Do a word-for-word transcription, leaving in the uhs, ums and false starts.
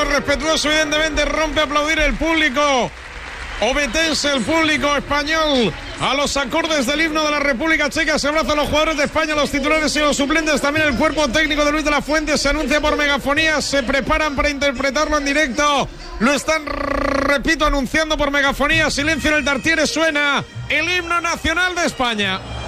saludo respetuoso, evidentemente, rompe a aplaudir el público obetense, el público español, a los acordes del himno de la República Checa. Se abrazan los jugadores de España, los titulares y los suplentes, también el cuerpo técnico de Luis de la Fuente. Se anuncia por megafonía, se preparan para interpretarlo en directo. Lo están, repito, anunciando por megafonía. Silencio en el Tartiere, suena el himno nacional de España.